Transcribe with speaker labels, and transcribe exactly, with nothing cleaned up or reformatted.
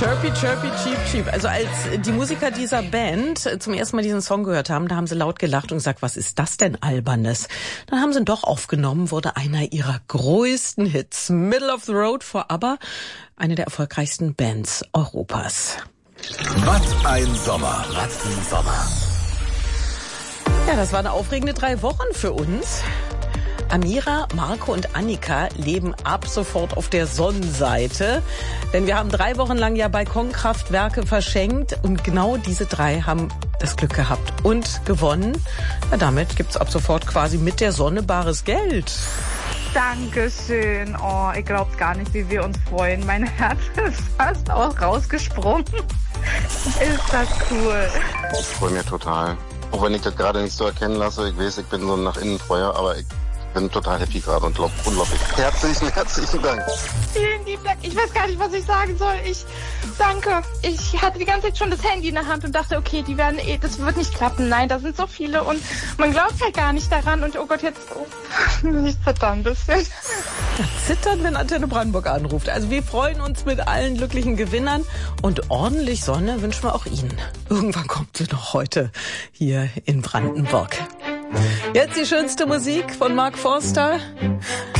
Speaker 1: Chirpy, chirpy, cheep, cheep. Also als die Musiker dieser Band zum ersten Mal diesen Song gehört haben, da haben sie laut gelacht und gesagt, was ist das denn Albernes? Dann haben sie ihn doch aufgenommen, wurde einer ihrer größten Hits. Middle of the Road for ABBA, eine der erfolgreichsten Bands Europas.
Speaker 2: Was ein Sommer, was ein Sommer.
Speaker 1: Ja, das waren aufregende drei Wochen für uns. Amira, Marco und Annika leben ab sofort auf der Sonnenseite. Denn wir haben drei Wochen lang ja Balkonkraftwerke verschenkt. Und genau diese drei haben das Glück gehabt und gewonnen. Ja, damit gibt's ab sofort quasi mit der Sonne bares Geld.
Speaker 3: Dankeschön. Oh, ihr glaubt gar nicht, wie wir uns freuen. Mein Herz ist fast auch rausgesprungen. Ist das cool.
Speaker 4: Ich freue mich total. Auch wenn ich das gerade nicht so erkennen lasse. Ich weiß, ich bin so ein nach innen Feuer, aber ich bin total happy gerade und glaub, unglaublich. Herzlichen, herzlichen Dank.
Speaker 3: Vielen lieben Dank. Ich weiß gar nicht, was ich sagen soll. Ich danke. Ich hatte die ganze Zeit schon das Handy in der Hand und dachte, okay, die werden eh, das wird nicht klappen. Nein, da sind so viele und man glaubt halt gar nicht daran. Und oh Gott, jetzt oh, ich zitter ein bisschen.
Speaker 1: Ja, zittern, wenn Antenne Brandenburg anruft. Also wir freuen uns mit allen glücklichen Gewinnern und ordentlich Sonne wünschen wir auch Ihnen. Irgendwann kommt sie doch heute hier in Brandenburg. Jetzt die schönste Musik von Mark Forster.